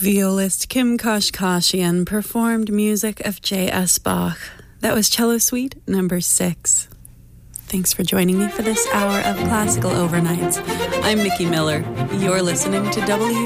Violist Kim Kashkashian performed music of J.S. Bach. That was Cello Suite number 6. Thanks for joining me for this hour of Classical Overnights. I'm Mickey Miller. You're listening to